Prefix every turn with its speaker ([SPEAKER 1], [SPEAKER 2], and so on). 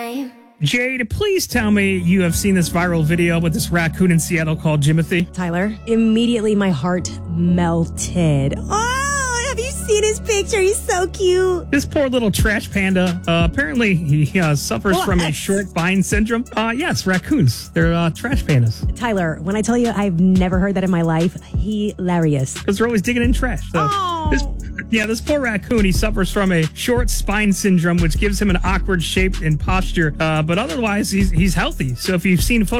[SPEAKER 1] time.
[SPEAKER 2] Jade, please tell me you have seen this viral video with this raccoon in Seattle called Jimothy.
[SPEAKER 3] Tyler, immediately my heart melted. Oh, have you seen his picture? He's so cute.
[SPEAKER 2] This poor little trash panda, apparently he suffers from a short spine syndrome. Yes, raccoons. They're trash pandas.
[SPEAKER 3] Tyler, when I tell you I've never heard that in my life, hilarious.
[SPEAKER 2] Because they're always digging in trash. So this poor raccoon, he suffers from a short spine syndrome, which gives him an awkward shape and posture. But otherwise, he's healthy. So if you've seen photos